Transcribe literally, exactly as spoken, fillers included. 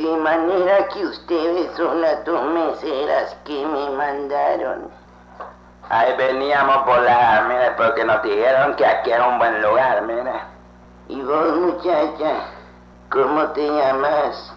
qué manera que ustedes son las dos meseras que me mandaron. Ahí veníamos por la, mira, porque nos dijeron que aquí era un buen lugar, mira. Y vos, muchacha, ¿cómo te llamas?